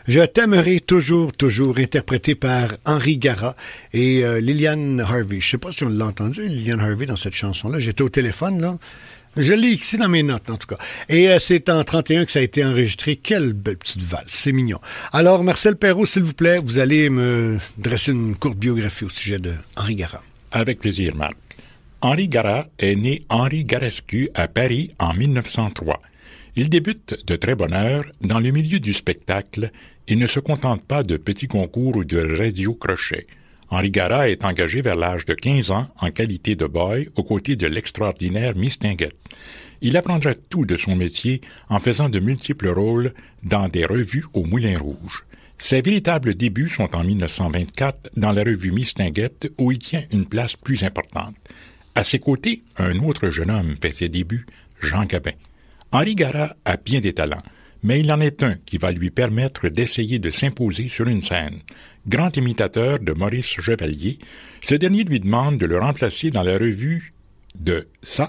Je t'aimerai toujours, toujours, interprété par Henri Gara et Liliane Harvey. Je sais pas si on l'a entendu, Liliane Harvey, dans cette chanson-là. J'étais au téléphone, là. Je l'ai ici dans mes notes, en tout cas. Et c'est en 31 que ça a été enregistré. Quelle belle petite valse, c'est mignon. Alors, Marcel Perrault, s'il vous plaît, vous allez me dresser une courte biographie au sujet de Henri Gara. Avec plaisir, Marc. Henri Gara est né Henri Garescu à Paris en 1903. Il débute de très bonne heure dans le milieu du spectacle et ne se contente pas de petits concours ou de radio-crochets. Henri Gara est engagé vers l'âge de 15 ans en qualité de boy aux côtés de l'extraordinaire Mistinguett. Il apprendra tout de son métier en faisant de multiples rôles dans des revues au Moulin Rouge. Ses véritables débuts sont en 1924 dans la revue Mistinguett où il tient une place plus importante. À ses côtés, un autre jeune homme fait ses débuts, Jean Gabin. Henri Gara a bien des talents, mais il en est un qui va lui permettre d'essayer de s'imposer sur une scène. Grand imitateur de Maurice Chevalier, ce dernier lui demande de le remplacer dans la revue de Ça